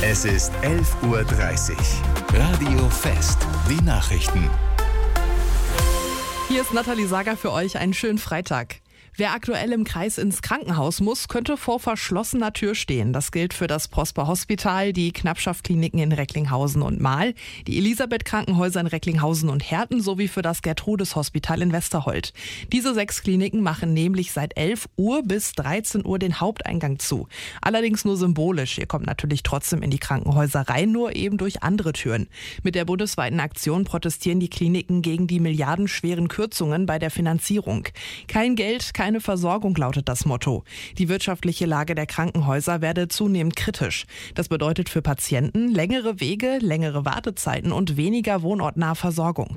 Es ist 11:30 Uhr. Radio Fest. Die Nachrichten. Hier ist Nathalie Sager für euch. Einen schönen Freitag. Wer aktuell im Kreis ins Krankenhaus muss, könnte vor verschlossener Tür stehen. Das gilt für das Prosper Hospital, die Knappschaft-Kliniken in Recklinghausen und Marl, die Elisabeth-Krankenhäuser in Recklinghausen und Herten sowie für das Gertrudis-Hospital in Westerholt. Diese 6 Kliniken machen nämlich seit 11 Uhr bis 13 Uhr den Haupteingang zu. Allerdings nur symbolisch. Ihr kommt natürlich trotzdem in die Krankenhäuser rein, nur eben durch andere Türen. Mit der bundesweiten Aktion protestieren die Kliniken gegen die milliardenschweren Kürzungen bei der Finanzierung. Kein Geld, keine Versorgung lautet das Motto. Die wirtschaftliche Lage der Krankenhäuser werde zunehmend kritisch. Das bedeutet für Patienten längere Wege, längere Wartezeiten und weniger wohnortnahe Versorgung.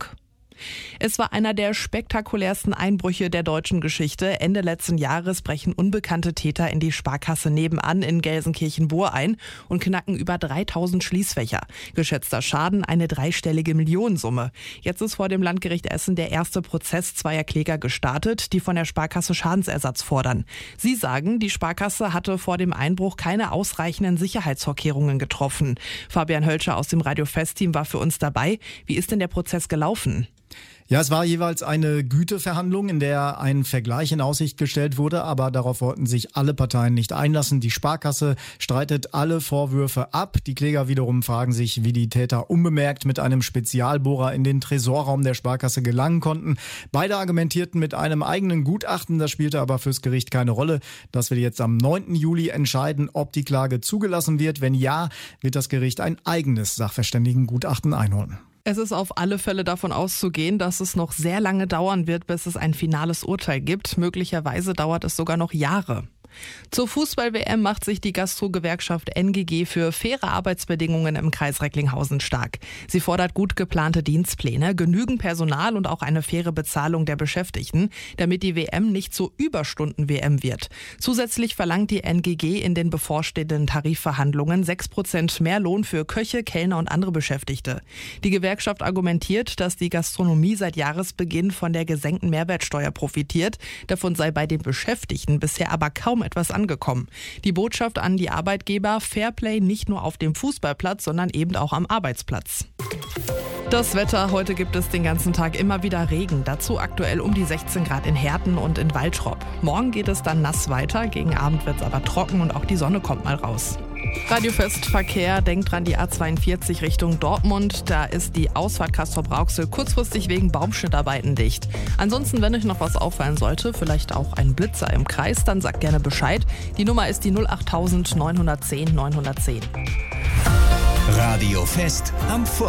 Es war einer der spektakulärsten Einbrüche der deutschen Geschichte. Ende letzten Jahres brechen unbekannte Täter in die Sparkasse nebenan in Gelsenkirchen-Buhr ein und knacken über 3000 Schließfächer. Geschätzter Schaden eine dreistellige Millionensumme. Jetzt ist vor dem Landgericht Essen der erste Prozess zweier Kläger gestartet, die von der Sparkasse Schadensersatz fordern. Sie sagen, die Sparkasse hatte vor dem Einbruch keine ausreichenden Sicherheitsvorkehrungen getroffen. Fabian Hölscher aus dem Radio Fest-Team war für uns dabei. Wie ist denn der Prozess gelaufen? Ja, es war jeweils eine Güteverhandlung, in der ein Vergleich in Aussicht gestellt wurde, aber darauf wollten sich alle Parteien nicht einlassen. Die Sparkasse streitet alle Vorwürfe ab. Die Kläger wiederum fragen sich, wie die Täter unbemerkt mit einem Spezialbohrer in den Tresorraum der Sparkasse gelangen konnten. Beide argumentierten mit einem eigenen Gutachten, das spielte aber fürs Gericht keine Rolle. Das will jetzt am 9. Juli entscheiden, ob die Klage zugelassen wird. Wenn ja, wird das Gericht ein eigenes Sachverständigengutachten einholen. Es ist auf alle Fälle davon auszugehen, dass es noch sehr lange dauern wird, bis es ein finales Urteil gibt. Möglicherweise dauert es sogar noch Jahre. Zur Fußball-WM macht sich die Gastro-Gewerkschaft NGG für faire Arbeitsbedingungen im Kreis Recklinghausen stark. Sie fordert gut geplante Dienstpläne, genügend Personal und auch eine faire Bezahlung der Beschäftigten, damit die WM nicht zur Überstunden-WM wird. Zusätzlich verlangt die NGG in den bevorstehenden Tarifverhandlungen 6% mehr Lohn für Köche, Kellner und andere Beschäftigte. Die Gewerkschaft argumentiert, dass die Gastronomie seit Jahresbeginn von der gesenkten Mehrwertsteuer profitiert. Davon sei bei den Beschäftigten bisher aber kaum etwas angekommen. Die Botschaft an die Arbeitgeber: Fairplay nicht nur auf dem Fußballplatz, sondern eben auch am Arbeitsplatz. Das Wetter: Heute gibt es den ganzen Tag immer wieder Regen. Dazu aktuell um die 16 Grad in Herten und in Waltrop. Morgen geht es dann nass weiter. Gegen Abend wird es aber trocken und auch die Sonne kommt mal raus. Radio Fest Verkehr, denkt dran, die A42 Richtung Dortmund. Da ist die Ausfahrt Castrop-Rauxel kurzfristig wegen Baumschnittarbeiten dicht. Ansonsten, wenn euch noch was auffallen sollte, vielleicht auch ein Blitzer im Kreis, dann sagt gerne Bescheid. Die Nummer ist die 08000 910 910. Radio Fest am